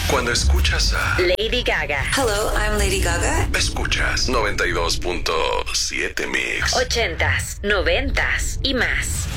Cuando escuchas a Lady Gaga. Hello, I'm Lady Gaga. Escuchas 92.7 Mix. 80s, 90s y más.